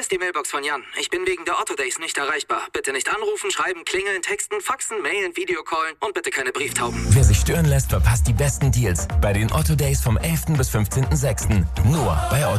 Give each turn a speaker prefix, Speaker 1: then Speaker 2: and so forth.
Speaker 1: ist die Mailbox von Jan. Ich bin wegen der Otto Days nicht erreichbar. Bitte nicht anrufen, schreiben, klingeln, texten, faxen, mailen, Videocallen und bitte keine Brieftauben.
Speaker 2: Wer sich stören lässt, verpasst die besten Deals bei den Otto Days vom 11. bis 15.06. Nur bei Otto.